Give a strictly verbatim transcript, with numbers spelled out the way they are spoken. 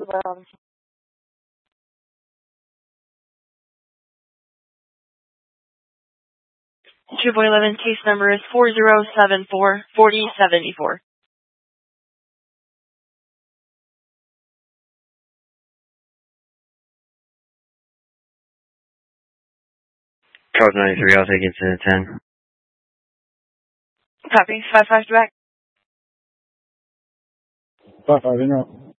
Triple eleven case number is four zero seven four forty seventy four. Code ninety-three, I'll take it to ten. Copy. Five five back. Five five in route.